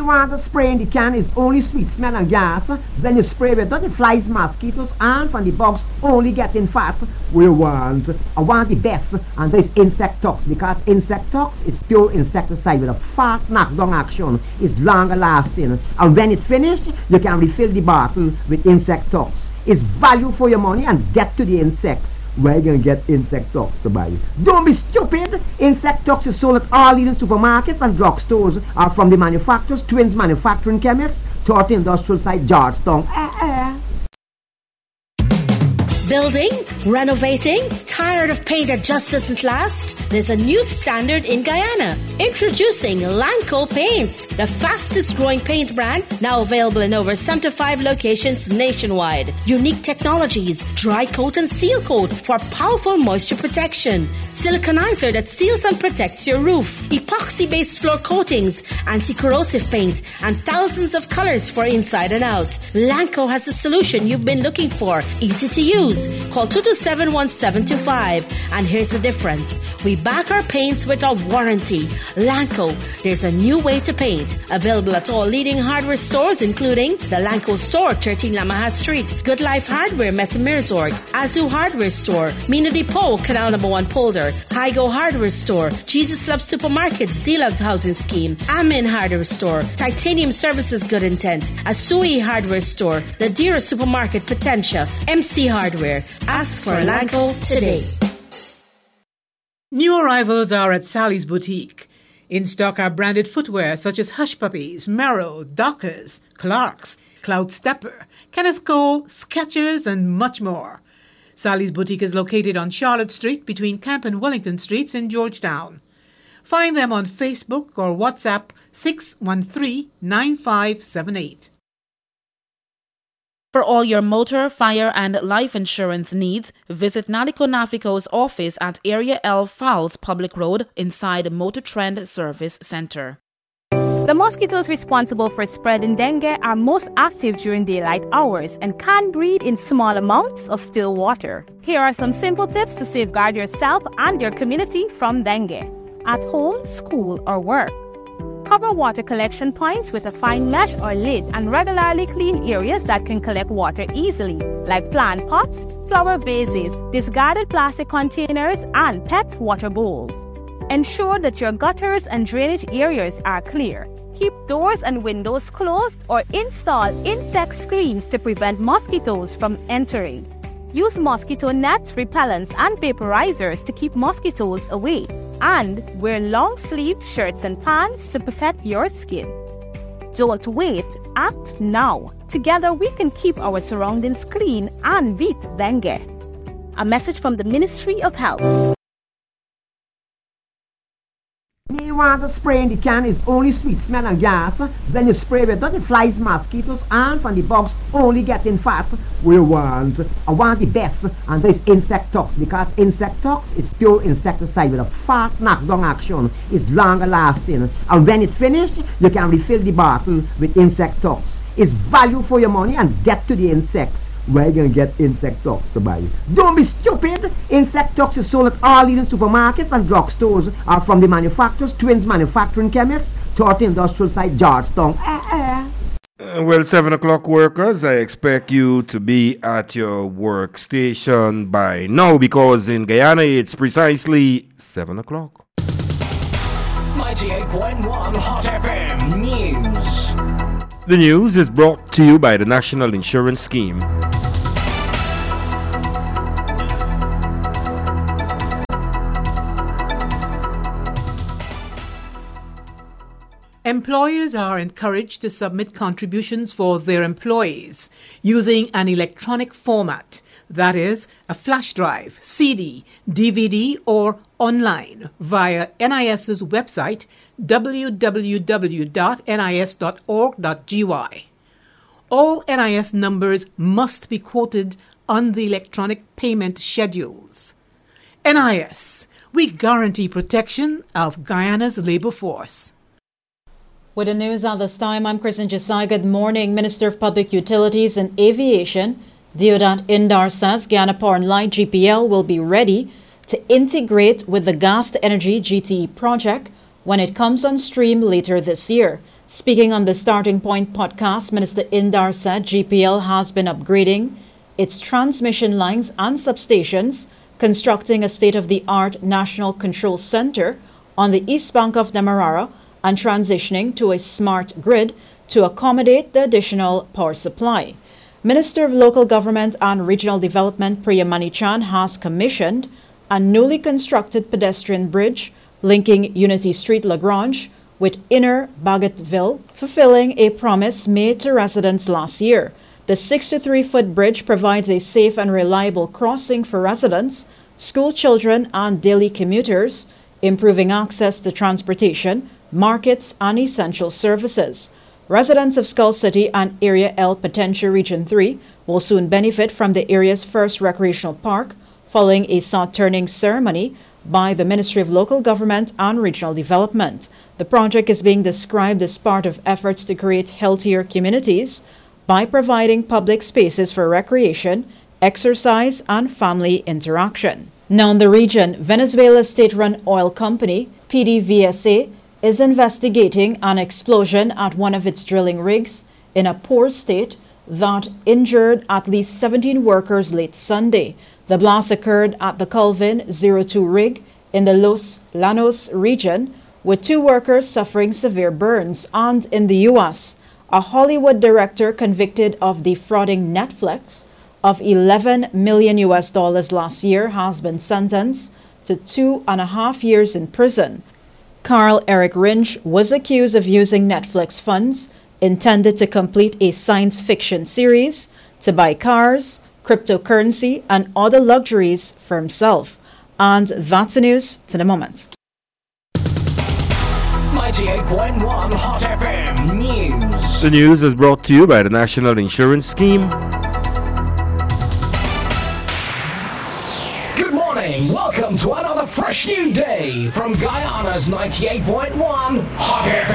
You want to spray in the can is only sweet smell and gas. Then you spray with the flies, mosquitoes, ants, and the bugs only getting fat. I want the best, and there's Insectox, because Insectox is pure insecticide with a fast knockdown action. It's longer lasting, and when it's finished, you can refill the bottle with Insectox. It's value for your money and get to the insects. Where you gonna get Insectox to buy? Don't be stupid! Insectox is sold at all leading supermarkets and drugstores, are from the manufacturers, Twins Manufacturing Chemists, 30 Industrial Site, Georgetown. Building? Renovating? Tired of paint that just doesn't last? There's a new standard in Guyana. Introducing Lanco Paints, the fastest growing paint brand, now available in over 75 locations nationwide. Unique technologies, dry coat and seal coat for powerful moisture protection. Siliconizer that seals and protects your roof. Epoxy-based floor coatings, anti-corrosive paint, and thousands of colors for inside and out. Lanco has the solution you've been looking for. Easy to use. Call 227-1725. And here's the difference. We back our paints with a warranty. Lanco, there's a new way to paint. Available at all leading hardware stores, including the Lanco Store, 13 Lamaha Street, Good Life Hardware, Metamirzorg, Azu Hardware Store, Mina Depot, Canal No. 1 Polder, Hygo Hardware Store, Jesus Love Supermarket, Zeeland Housing Scheme, Amin Hardware Store, Titanium Services Good Intent, Asui Hardware Store, the Deer Supermarket Potentia, MC Hardware. Ask for Lanco today. New arrivals are at Sally's Boutique. In stock are branded footwear such as Hush Puppies, Merrill, Dockers, Clarks, Cloud Stepper, Kenneth Cole, Skechers, and much more. Sally's Boutique is located on Charlotte Street between Camp and Wellington Streets in Georgetown. Find them on Facebook or WhatsApp 613-9578. For all your motor, fire, and life insurance needs, visit Naliko Nafico's office at Area L Fowles Public Road inside Motor Trend Service Center. The mosquitoes responsible for spreading dengue are most active during daylight hours and can breed in small amounts of still water. Here are some simple tips to safeguard yourself and your community from dengue. At home, school, or work. Cover water collection points with a fine mesh or lid and regularly clean areas that can collect water easily, like plant pots, flower vases, discarded plastic containers, and pet water bowls. Ensure that your gutters and drainage areas are clear. Keep doors and windows closed or install insect screens to prevent mosquitoes from entering. Use mosquito nets, repellents, and vaporizers to keep mosquitoes away. And wear long-sleeved shirts and pants to protect your skin. Don't wait, act now. Together we can keep our surroundings clean and beat dengue. A message from the Ministry of Health. You want to spray in the can is only sweet smell and gas. Then you spray with the flies, mosquitoes, ants, and the bugs only getting fat. I want the best, and there's Insectox, because Insectox is pure insecticide with a fast knockdown action. It's longer lasting, and when it's finished, you can refill the bottle with Insectox. It's value for your money and get to the insects. Where you gonna get Insectox to buy? Don't be stupid! Insectox is sold at all leading supermarkets and drugstores, are from the manufacturers, Twins Manufacturing Chemists, 30 Industrial Site, Georgetown. Well, 7 o'clock workers, I expect you to be at your workstation by now, because in Guyana it's precisely 7 o'clock. 98.1 Hot FM News. The news is brought to you by the National Insurance Scheme. Employers are encouraged to submit contributions for their employees using an electronic format, that is, a flash drive, CD, DVD, or online via NIS's website www.nis.org.gy. All NIS numbers must be quoted on the electronic payment schedules. NIS, we guarantee protection of Guyana's labor force. With the news at this time, I'm Kristen Jasai. Good morning. Minister of Public Utilities and Aviation, Deodat Indar, says Guyana Power and Light GPL will be ready to integrate with the Gas to Energy GTE project when it comes on stream later this year. Speaking on the Starting Point podcast, Minister Indar said GPL has been upgrading its transmission lines and substations, constructing a state-of-the-art National Control Center on the east bank of Demerara, and transitioning to a smart grid to accommodate the additional power supply. Minister of Local Government and Regional Development Priya Manichan has commissioned a newly constructed pedestrian bridge linking Unity Street Lagrange with Inner Bagotville, fulfilling a promise made to residents last year. The 63-foot bridge provides a safe and reliable crossing for residents, school children, and daily commuters, improving access to transportation, markets, and essential services. Residents of Skull City and Area L Potentia Region 3 will soon benefit from the area's first recreational park, following a sod-turning ceremony by the Ministry of Local Government and Regional Development. The project is being described as part of efforts to create healthier communities by providing public spaces for recreation, exercise, and family interaction. Now in the region, Venezuela's state-run oil company, PDVSA, is investigating an explosion at one of its drilling rigs in a poor state that injured at least 17 workers late Sunday. The blast occurred at the Colvin 02 rig in the Los Llanos region, with 2 workers suffering severe burns. And in the U.S., a Hollywood director convicted of defrauding Netflix of $11 million last year has been sentenced to 2.5 years in prison. Carl Eric Ringe was accused of using Netflix funds intended to complete a science fiction series to buy cars, cryptocurrency, and other luxuries for himself. And that's the news to the moment. 98.1 Hot FM News. The news is brought to you by the National Insurance Scheme. Good morning. Welcome to another fresh new day from Guyana's 98.1 Hot FM.